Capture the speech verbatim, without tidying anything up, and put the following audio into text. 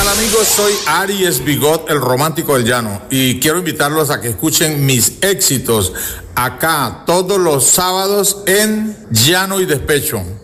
tal, amigos? Soy Aries Bigot, el romántico del llano, y quiero invitarlos a que escuchen mis éxitos acá todos los sábados en Llano y Despecho.